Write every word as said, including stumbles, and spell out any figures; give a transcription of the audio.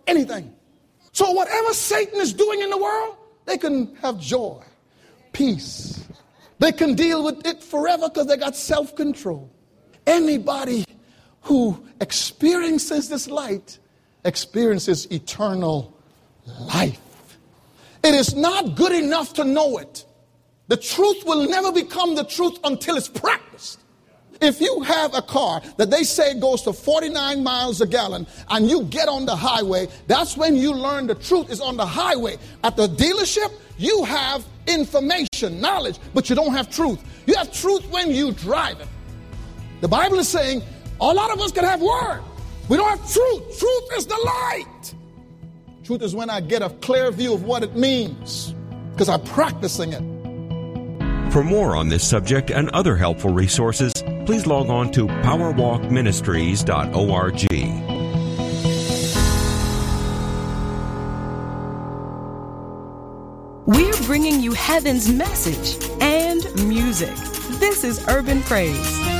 anything. So whatever Satan is doing in the world, they can have joy, peace. They can deal with it forever because they got self-control. Anybody who experiences this light experiences eternal life. It is not good enough to know it. The truth will never become the truth until it's practiced. If you have a car that they say goes to forty-nine miles a gallon and you get on the highway, that's when you learn the truth is on the highway. At the dealership, you have information, knowledge, but you don't have truth. You have truth when you drive it. The Bible is saying a lot of us can have word. We don't have truth. Truth is the light. Truth is when I get a clear view of what it means because I'm practicing it. For more on this subject and other helpful resources, please log on to power walk ministries dot org. We're bringing you heaven's message and music. This is Urban Praise.